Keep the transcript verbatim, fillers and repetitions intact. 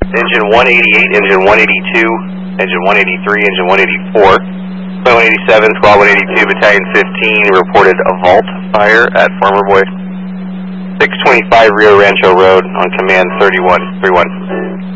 Engine one eighty-eight, engine one eighty-two, engine one eighty-three, engine one eighty-four. one eighty-seven, squad one eighty-two, battalion fifteen reported a vault fire at Farmer Boy. six twenty-five Rio Rancho Road on command thirty-one, three one.